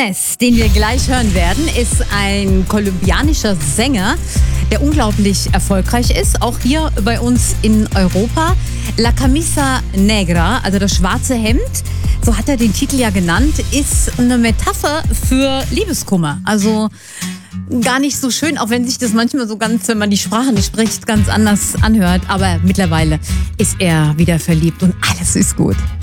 Juanes, den wir gleich hören werden, ist ein kolumbianischer Sänger, der unglaublich erfolgreich ist, auch hier bei uns in Europa. La Camisa Negra, also das schwarze Hemd, so hat er den Titel ja genannt, ist eine Metapher für Liebeskummer. Also gar nicht so schön, auch wenn sich das manchmal so ganz, wenn man die Sprache nicht spricht, ganz anders anhört. Aber mittlerweile ist er wieder verliebt und alles ist gut.